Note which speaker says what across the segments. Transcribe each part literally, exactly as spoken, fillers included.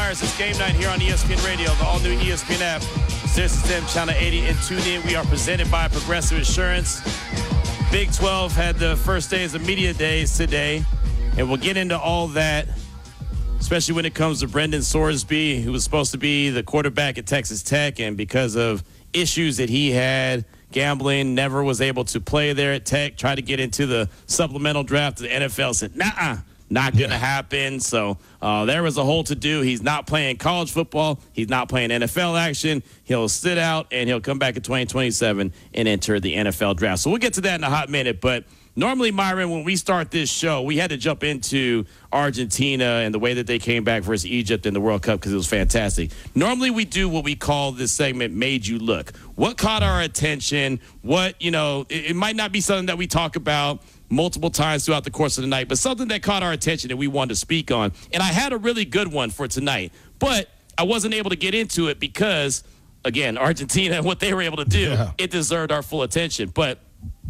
Speaker 1: McGuire's. It's game night here on E S P N Radio, the all-new E S P N app, SiriusXM Channel eighty, and tune in. We are presented by Progressive Insurance. Big twelve had the first days of media days today, and we'll get into all that, especially when it comes to Brendan Sorsby, who was supposed to be the quarterback at Texas Tech, and because of issues that he had, gambling, never was able to play there at Tech, tried to get into the supplemental draft. The N F L said, nah, not going to yeah. happen. So uh, there was a whole to-do. He's not playing college football. He's not playing N F L action. He'll sit out, and he'll come back in twenty twenty-seven and enter the N F L draft. So we'll get to that in a hot minute. But normally, Myron, when we start this show, we had to jump into Argentina and the way that they came back versus Egypt in the World Cup because it was fantastic. Normally, we do what we call this segment, Made You Look. What caught our attention? What, you know, it, it might not be something that we talk about multiple times throughout the course of the night, but something that caught our attention that we wanted to speak on. And I had a really good one for tonight, but I wasn't able to get into it because, again, Argentina and what they were able to do, yeah. it deserved our full attention. But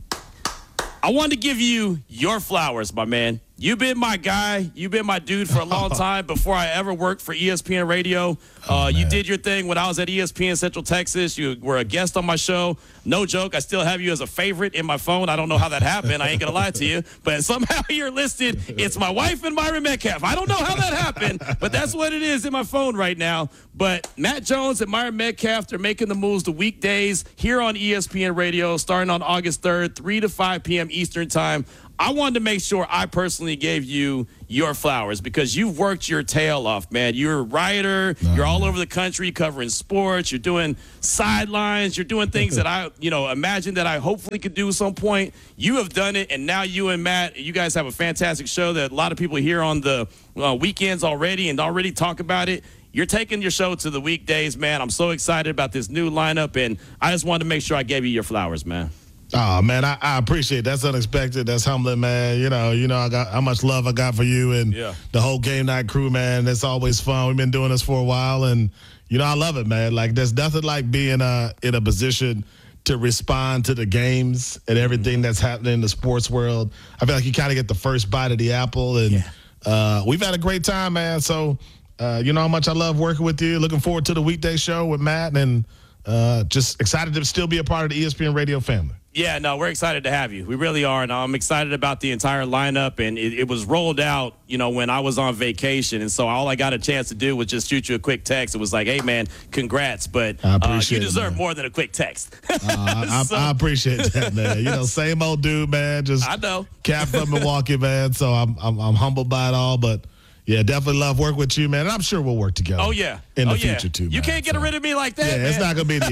Speaker 1: I wanted to give you your flowers, my man. You've been my guy. You've been my dude for a long time before I ever worked for E S P N Radio. Oh, uh, you did your thing when I was at E S P N Central Texas. You were a guest on my show. No joke. I still have you as a favorite in my phone. I don't know how that happened. I ain't going to lie to you. But somehow you're listed. It's my wife and Myron Metcalf. I don't know how that happened, but that's what it is in my phone right now. But Matt Jones and Myron Metcalf, they're making the moves the weekdays here on E S P N Radio starting on August third, three to five p.m. Eastern time. I wanted to make sure I personally gave you your flowers because you've worked your tail off, man. You're a writer. No, you're all over the country covering sports. You're doing sidelines. You're doing things that I, you know, imagine that I hopefully could do at some point. You have done it, and now you and Matt, you guys have a fantastic show that a lot of people hear on the uh, weekends already and already talk about it. You're taking your show to the weekdays, man. I'm so excited about this new lineup, and I just wanted to make sure I gave you your flowers, man.
Speaker 2: Oh, man, I, I appreciate it. That's unexpected. That's humbling, man. You know, you know, I got how much love I got for you and
Speaker 1: yeah.
Speaker 2: the whole game night crew, man. It's always fun. We've been doing this for a while, and, you know, I love it, man. Like, there's nothing like being uh, in a position to respond to the games and everything mm-hmm. that's happening in the sports world. I feel like you kind of get the first bite of the apple, and
Speaker 1: yeah.
Speaker 2: uh, we've had a great time, man. So, uh, you know how much I love working with you. Looking forward to the weekday show with Matt, and uh, just excited to still be a part of the E S P N Radio family.
Speaker 1: Yeah, no, we're excited to have you. We really are, and I'm excited about the entire lineup, and it, it was rolled out, you know, when I was on vacation, and so all I got a chance to do was just shoot you a quick text. It was like, hey, man, congrats, but uh, you deserve
Speaker 2: it,
Speaker 1: more than a quick text.
Speaker 2: uh, I, so, I appreciate that, man. You know, same old dude, man, just
Speaker 1: I know.
Speaker 2: Cap from Milwaukee, man, so I'm, I'm, I'm humbled by it all, but yeah, definitely love working with you, man. And I'm sure we'll work together.
Speaker 1: Oh, yeah.
Speaker 2: In
Speaker 1: oh,
Speaker 2: the
Speaker 1: yeah.
Speaker 2: future, too, man.
Speaker 1: You can't get
Speaker 2: so,
Speaker 1: rid of me like that,
Speaker 2: yeah,
Speaker 1: man.
Speaker 2: it's not going to be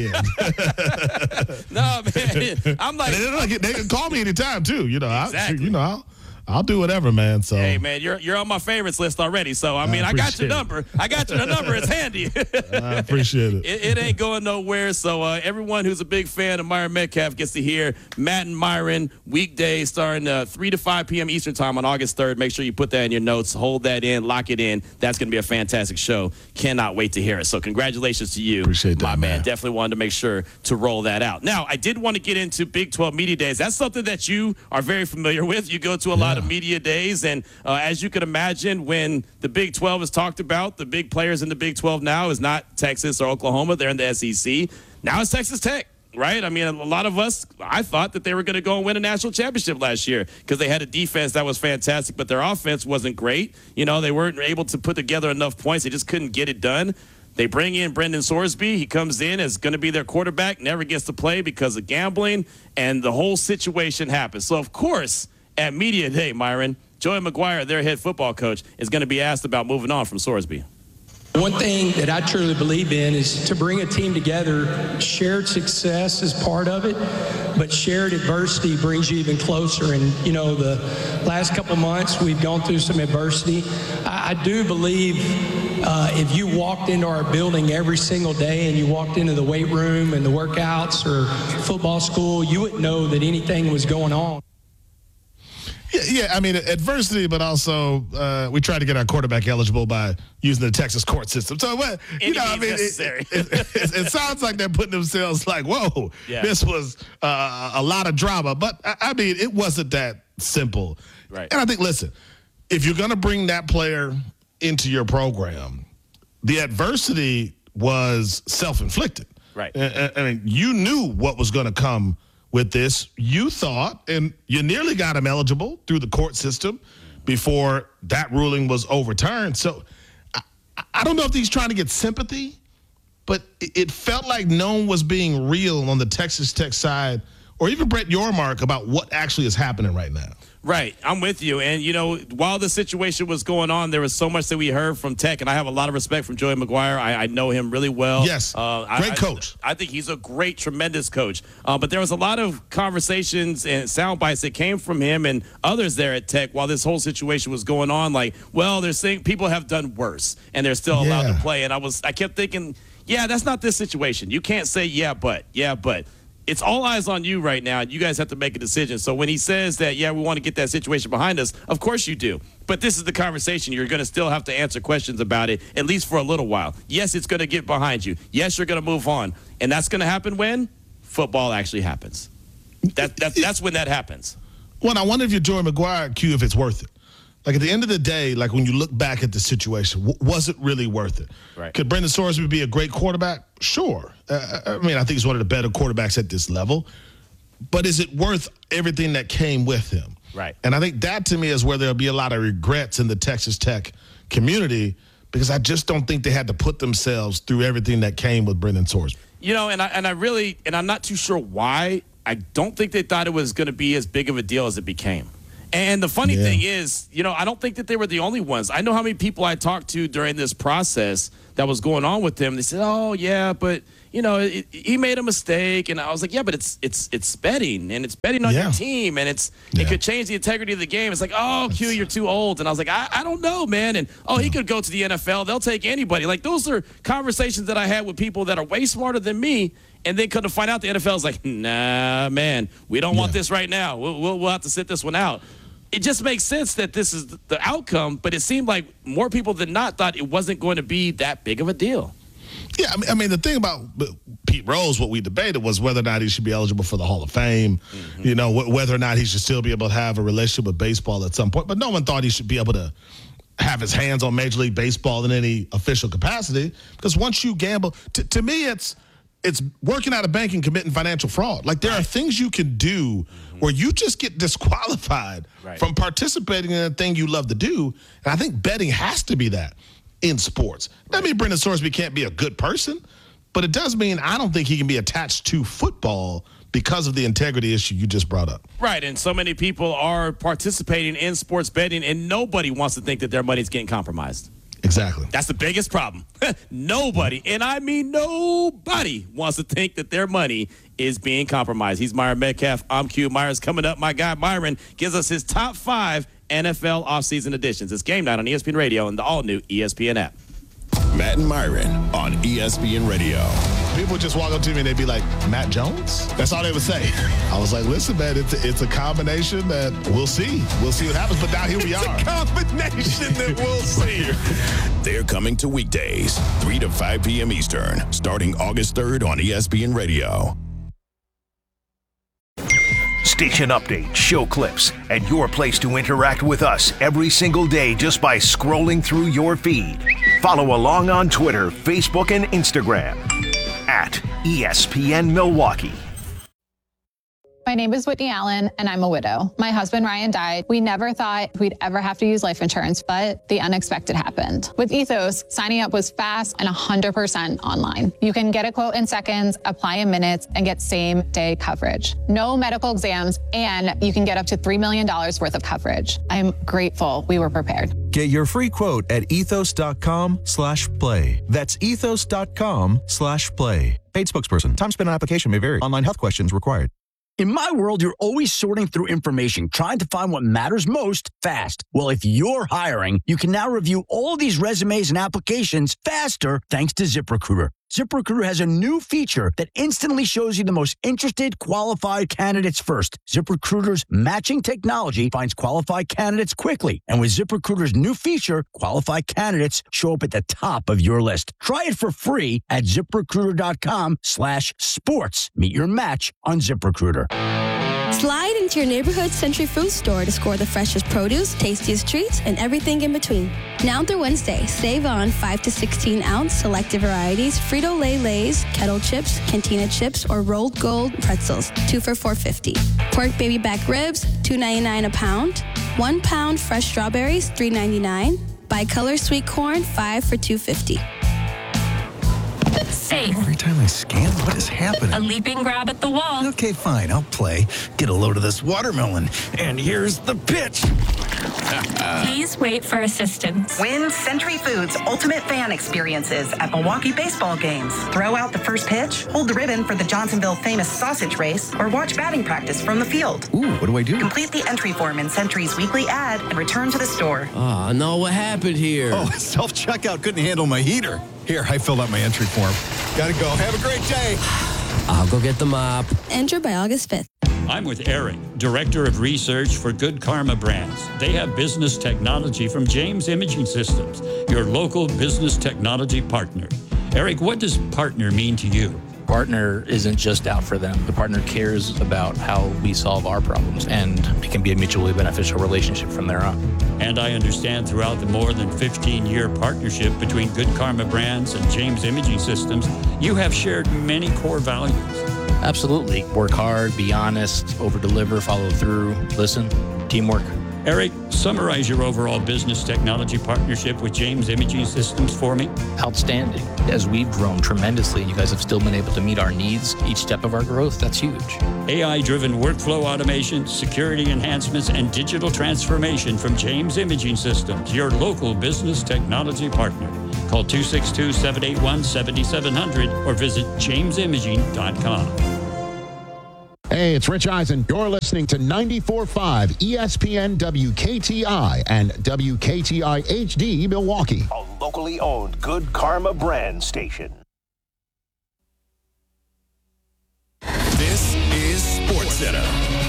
Speaker 2: the end.
Speaker 1: No, man. I'm like.
Speaker 2: They, they can call me anytime, too. You know,
Speaker 1: exactly.
Speaker 2: I, you know, I'll, I'll do whatever, man. So
Speaker 1: hey, man, you're you're on my favorites list already. So I mean, I, I got your number. It. I got your number. It's handy.
Speaker 2: I appreciate it.
Speaker 1: it. It ain't going nowhere. So uh, everyone who's a big fan of Myron Metcalf gets to hear Matt and Myron weekdays starting uh, three to five p.m. Eastern time on August third. Make sure you put that in your notes. Hold that in. Lock it in. That's going to be a fantastic show. Cannot wait to hear it. So congratulations to you,
Speaker 2: appreciate that,
Speaker 1: my man.
Speaker 2: man.
Speaker 1: Definitely wanted to make sure to roll that out. Now, I did want to get into Big twelve Media Days. That's something that you are very familiar with. You go to a
Speaker 2: yeah.
Speaker 1: lot of media days. And uh, as you can imagine, when the Big twelve is talked about, the big players in the Big twelve now is not Texas or Oklahoma. They're in the S E C. Now it's Texas Tech, right? I mean, a lot of us, I thought that they were going to go and win a national championship last year because they had a defense that was fantastic, but their offense wasn't great. You know, they weren't able to put together enough points. They just couldn't get it done. They bring in Brendan Sorsby. He comes in as going to be their quarterback, never gets to play because of gambling, and the whole situation happens. So, of course, at Media Day, Myron, Joey McGuire, their head football coach, is going to be asked about moving on from Sorsby.
Speaker 3: One thing that I truly believe in is to bring a team together. Shared success is part of it, but shared adversity brings you even closer. And, you know, the last couple months we've gone through some adversity. I, I do believe uh, if you walked into our building every single day and you walked into the weight room and the workouts or football school, you wouldn't know that anything was going on.
Speaker 2: Yeah, yeah, I mean, adversity, but also uh, we try to get our quarterback eligible by using the Texas court system. So, what you know, I mean, it, it, it, it, it sounds like they're putting themselves like, whoa,
Speaker 1: yeah.
Speaker 2: this was uh, a lot of drama. But, I, I mean, it wasn't that simple.
Speaker 1: Right.
Speaker 2: And I think, listen, if you're going to bring that player into your program, the adversity was self-inflicted.
Speaker 1: Right.
Speaker 2: I, I mean, you knew what was going to come with this. You thought, and you nearly got him eligible through the court system before that ruling was overturned. So I, I don't know if he's trying to get sympathy, but it, it felt like no one was being real on the Texas Tech side, or even Brett Yormark, about what actually is happening right now.
Speaker 1: Right. I'm with you. And, you know, while the situation was going on, there was so much that we heard from Tech, and I have a lot of respect from Joey McGuire. I, I know him really well.
Speaker 2: Yes. Uh, great
Speaker 1: I,
Speaker 2: coach.
Speaker 1: I, I think he's a great, tremendous coach. Uh, but there was a lot of conversations and sound bites that came from him and others there at Tech while this whole situation was going on. Like, well, they're saying people have done worse, and they're still allowed
Speaker 2: yeah.
Speaker 1: to play. And I was, I kept thinking, yeah, that's not this situation. You can't say, yeah, but, yeah, but. It's all eyes on you right now, and you guys have to make a decision. So when he says that, yeah, we want to get that situation behind us, of course you do. But this is the conversation. You're going to still have to answer questions about it, at least for a little while. Yes, it's going to get behind you. Yes, you're going to move on. And that's going to happen when football actually happens. That, that, that's when that happens.
Speaker 2: Well, I wonder if you're Joey McGuire, Q, if it's worth it. Like, at the end of the day, like, when you look back at the situation, w- was it really worth it?
Speaker 1: Right.
Speaker 2: Could Brendan Sorsby be a great quarterback? Sure. Uh, I mean, I think he's one of the better quarterbacks at this level. But is it worth everything that came with him?
Speaker 1: Right.
Speaker 2: And I think that, to me, is where there'll be a lot of regrets in the Texas Tech community, because I just don't think they had to put themselves through everything that came with Brendan Sorsby.
Speaker 1: You know, and I, and I really, and I'm not too sure why. I don't think they thought it was going to be as big of a deal as it became. And the funny
Speaker 2: yeah.
Speaker 1: thing is, you know, I don't think that they were the only ones. I know how many people I talked to during this process that was going on with them. They said, oh, yeah, but, you know, it, he made a mistake. And I was like, yeah, but it's it's it's betting, and it's betting on
Speaker 2: yeah.
Speaker 1: your team, and it's
Speaker 2: yeah.
Speaker 1: it could change the integrity of the game. It's like, oh, Q, you're too old. And I was like, I, I don't know, man. And, oh, he could go to the N F L. They'll take anybody. Like, those are conversations that I had with people that are way smarter than me. And then come to find out the N F L is like, nah, man, we don't want
Speaker 2: yeah.
Speaker 1: this right now. We'll, we'll, we'll have to sit this one out. It just makes sense that this is the outcome, but it seemed like more people than not thought it wasn't going to be that big of a deal.
Speaker 2: Yeah, I mean, I mean the thing about Pete Rose, what we debated was whether or not he should be eligible for the Hall of Fame, mm-hmm. you know, wh- whether or not he should still be able to have a relationship with baseball at some point. But no one thought he should be able to have his hands on Major League Baseball in any official capacity, because once you gamble, t- to me, it's it's working out a bank and committing financial fraud. Like, there right. are things you can do mm-hmm. where you just get disqualified right. from participating in a thing you love to do. And I think betting has to be that in sports. That means Brendan Sorsby can't be a good person, but it does mean I don't think he can be attached to football because of the integrity issue you just brought up.
Speaker 1: Right, and so many people are participating in sports betting, and nobody wants to think that their money's getting compromised.
Speaker 2: Exactly.
Speaker 1: That's the biggest problem. Nobody, and I mean nobody, wants to think that their money is being compromised. He's Myron Metcalf. I'm Q. Myers. Coming up, my guy Myron gives us his top five N F L offseason editions. It's Game Night on E S P N Radio and the all-new E S P N app.
Speaker 4: Matt and Myron on E S P N Radio.
Speaker 2: People would just walk up to me and they'd be like, Matt Jones? That's all they would say. I was like, listen, man, it's a, it's a combination that we'll see. We'll see what happens, but now here we
Speaker 4: it's
Speaker 2: are.
Speaker 4: It's a combination that we'll see. They're coming to weekdays, three to five p.m. Eastern, starting August third on E S P N Radio.
Speaker 5: Station updates, show clips, and your place to interact with us every single day just by scrolling through your feed. Follow along on Twitter, Facebook, and Instagram at E S P N Milwaukee.
Speaker 6: My name is Whitney Allen, and I'm a widow. My husband, Ryan, died. We never thought we'd ever have to use life insurance, but the unexpected happened. With Ethos, signing up was fast and one hundred percent online. You can get a quote in seconds, apply in minutes, and get same-day coverage. No medical exams, and you can get up to three million dollars worth of coverage. I'm grateful we were prepared.
Speaker 7: Get your free quote at ethos.com slash play. That's ethos.com slash play. Paid spokesperson. Time spent on application may vary. Online health questions required.
Speaker 8: In my world, you're always sorting through information, trying to find what matters most fast. Well, if you're hiring, you can now review all these resumes and applications faster thanks to ZipRecruiter. ZipRecruiter has a new feature that instantly shows you the most interested, qualified candidates first. ZipRecruiter's matching technology finds qualified candidates quickly. And with ZipRecruiter's new feature, qualified candidates show up at the top of your list. Try it for free at ZipRecruiter.com slash sports. Meet your match on ZipRecruiter.
Speaker 9: Slide into your neighborhood Century Food Store to score the freshest produce, tastiest treats, and everything in between. Now through Wednesday, save on five to sixteen ounce selected varieties Frito-Lay Lay's, Kettle Chips, Cantina Chips, or Rolled Gold pretzels, two for four fifty. Pork baby back ribs, two ninety-nine a pound. One pound fresh strawberries, three ninety-nine. Bicolor sweet corn, five for two fifty.
Speaker 10: Safe.
Speaker 11: Every time I scan, what is happening?
Speaker 10: A leaping grab at the wall.
Speaker 11: Okay, fine, I'll play. Get a load of this watermelon. And here's the pitch.
Speaker 10: Please wait for assistance.
Speaker 12: Win Century Foods Ultimate Fan Experiences at Milwaukee baseball games. Throw out the first pitch, hold the ribbon for the Johnsonville famous sausage race, or watch batting practice from the field.
Speaker 11: Ooh, what do I do?
Speaker 12: Complete the entry form in Century's weekly ad and return to the store.
Speaker 13: Ah, oh, no, what happened here?
Speaker 11: Oh, self-checkout couldn't handle my heater. Here, I filled out my entry form. Gotta go. Have a great day.
Speaker 13: I'll go get the mop.
Speaker 9: Enter by August fifth.
Speaker 14: I'm with Eric, Director of Research for Good Karma Brands. They have business technology from James Imaging Systems, your local business technology partner. Eric, what does partner mean to you?
Speaker 15: Partner isn't just out for them. The partner cares about how we solve our problems, and it can be a mutually beneficial relationship from there on.
Speaker 14: And I understand throughout the more than fifteen-year partnership between Good Karma Brands and James Imaging Systems, you have shared many core values.
Speaker 15: Absolutely. Work hard, be honest, over-deliver, follow through, listen, teamwork.
Speaker 14: Eric, summarize your overall business technology partnership with James Imaging Systems for me.
Speaker 15: Outstanding. As we've grown tremendously, you guys have still been able to meet our needs each step of our growth. That's huge.
Speaker 14: A I-driven workflow automation, security enhancements, and digital transformation from James Imaging Systems, your local business technology partner. Call two six two, seven eight one, seven seven zero zero or visit james imaging dot com.
Speaker 16: Hey, it's Rich Eisen. You're listening to ninety-four point five E S P N W K T I and W K T I H D Milwaukee.
Speaker 5: A locally owned Good Karma brand station.
Speaker 4: This is SportsCenter.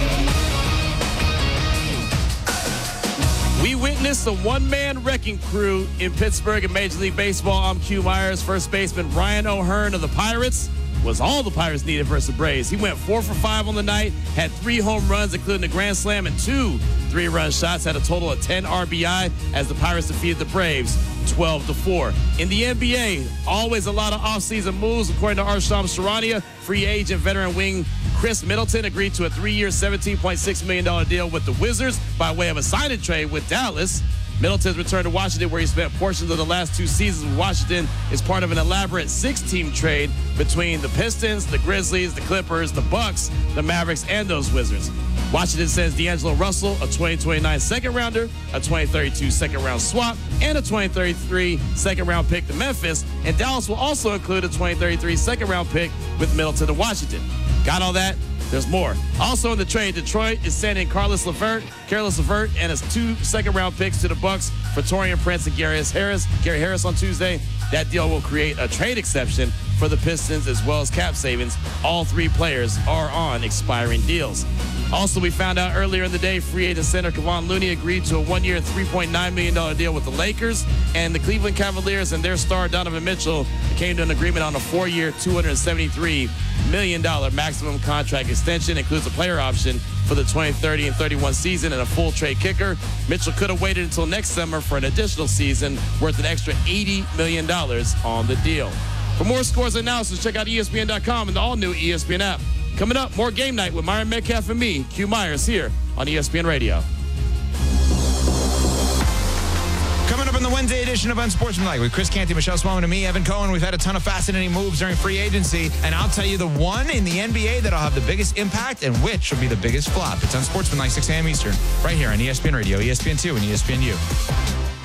Speaker 1: We witnessed a one-man wrecking crew in Pittsburgh in Major League Baseball. I'm Q Myers. First baseman Ryan O'Hearn of the Pirates was all the Pirates needed versus the Braves. He went four for five on the night, had three home runs, including a grand slam and two three-run shots, had a total of ten R B I as the Pirates defeated the Braves twelve to four. In the N B A, always a lot of offseason moves. According to Arsham Charania, free agent veteran wing Chris Middleton agreed to a three-year, seventeen point six million dollars deal with the Wizards by way of a sign-and trade with Dallas. Middleton's return to Washington, where he spent portions of the last two seasons with Washington, is part of an elaborate six-team trade between the Pistons, the Grizzlies, the Clippers, the Bucks, the Mavericks, and those Wizards. Washington sends D'Angelo Russell, a twenty twenty-nine second-rounder, a twenty thirty-two second-round swap, and a twenty thirty-three second-round pick to Memphis. And Dallas will also include a twenty thirty-three second-round pick with Middleton to Washington. Got all that? There's more. Also in the trade, Detroit is sending Carlos Levert, Carlos Levert, and his two second-round picks to the Bucks for Torian Prince and Gary Harris. Gary Harris on Tuesday. That deal will create a trade exception for the Pistons as well as cap savings. All three players are on expiring deals. Also, we found out earlier in the day, free agent center Kevon Looney agreed to a one-year, three point nine million dollars deal with the Lakers, and the Cleveland Cavaliers and their star Donovan Mitchell came to an agreement on a four-year, two hundred seventy-three million dollars maximum contract extension. Includes a player option for the twenty thirty and thirty-one season and a full trade kicker. Mitchell could have waited until next summer for an additional season worth an extra eighty million dollars on the deal. For more scores and analysis, check out E S P N dot com and the all-new E S P N app. Coming up, more Game Night with Myron Metcalf and me, Q Myers, here on E S P N Radio.
Speaker 17: Coming up in the Wednesday edition of Unsportsmanlike with Chris Canty, Michelle Smallman, and me, Evan Cohen. We've had a ton of fascinating moves during free agency, and I'll tell you the one in the N B A that'll have the biggest impact and which will be the biggest flop. It's Unsportsmanlike, six a.m. Eastern, right here on E S P N Radio, E S P N two, and E S P N U.